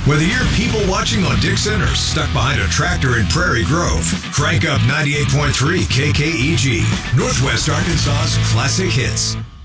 Whether you're people watching on Dixon or stuck behind a tractor in Prairie Grove, crank up 98.3 KKEG, Northwest Arkansas's classic hits.